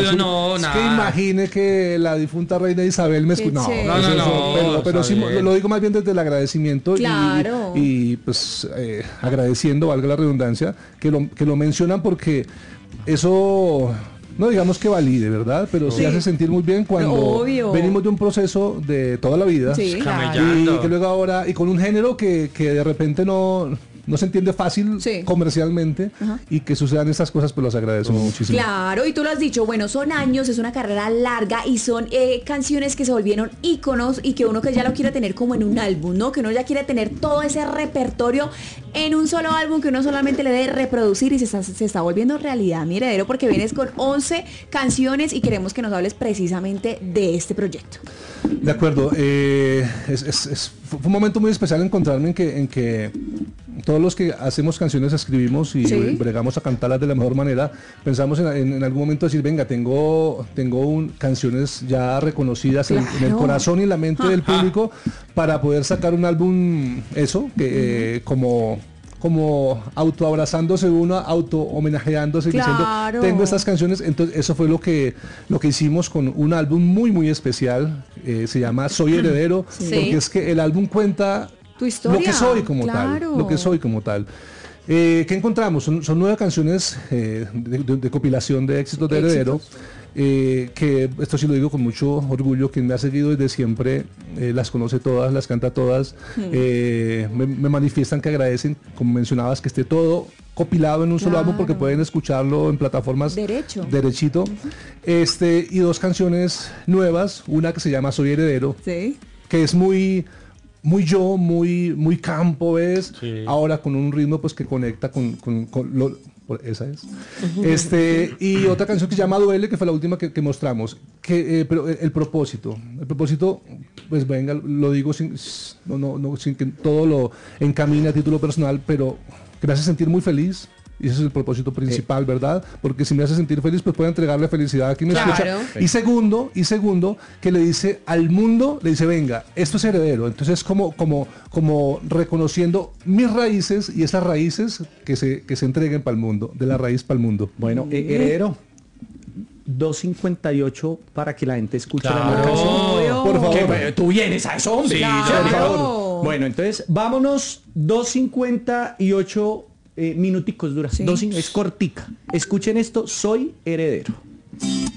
Pero no, es nada. que imagine que la difunta reina Isabel me escucha. No, pero sí lo digo más bien desde el agradecimiento. Claro. y pues agradeciendo, valga la redundancia, que lo mencionan porque eso... No digamos que valide, ¿verdad? Pero sí hace sentir muy bien cuando venimos de un proceso de toda la vida. Sí, y que luego ahora, y con un género que de repente no se entiende fácil comercialmente, y que sucedan estas cosas, pues los agradecemos muchísimo. Claro, y tú lo has dicho, bueno, son años, es una carrera larga y son canciones que se volvieron íconos y que uno que ya lo quiere tener como en un álbum, ¿no? Que uno ya quiere tener todo ese repertorio en un solo álbum que uno solamente le debe reproducir y se está volviendo realidad, mi heredero, porque vienes con 11 canciones y queremos que nos hables precisamente de este proyecto. De acuerdo, fue un momento muy especial encontrarme en que todos los que hacemos canciones, escribimos y bregamos a cantarlas de la mejor manera, pensamos en algún momento decir, venga, tengo canciones ya reconocidas en el corazón y en la mente del público para poder sacar un álbum, que como autoabrazándose uno, auto homenajeándose, diciendo, tengo estas canciones. Entonces eso fue lo que hicimos con un álbum muy muy especial, se llama Soy Heredero, porque es que el álbum cuenta tu historia, lo que soy como tal. ¿Qué encontramos? Son 9 canciones de compilación de éxitos de Heredero, que esto sí lo digo con mucho orgullo. Quien me ha seguido desde siempre las conoce todas, las canta todas, me manifiestan que agradecen, como mencionabas, que esté todo compilado en un solo álbum, porque pueden escucharlo en plataformas derechito. Y 2 canciones nuevas, una que se llama Soy Heredero, que es muy campo, ¿ves? Sí. Ahora con un ritmo pues que conecta con esa es. Y otra canción que se llama Duele, que fue la última que mostramos. Pero el propósito, pues venga, lo digo sin que todo lo encamine a título personal, pero que me hace sentir muy feliz. Y ese es el propósito principal, ¿verdad? Porque si me hace sentir feliz, pues puedo entregarle felicidad a quien me escucha. Y segundo, que le dice al mundo, le dice, venga, esto es Heredero. Entonces como reconociendo mis raíces, y esas raíces que se entreguen para el mundo, de la raíz para el mundo. Bueno, Heredero, 2:58 para que la gente escuche la canción. Por favor. Tú vienes a eso, hombre. Sí, por favor. Bueno, entonces vámonos, 2:58 minuticos dura. Es cortica. Escuchen esto, Soy Heredero.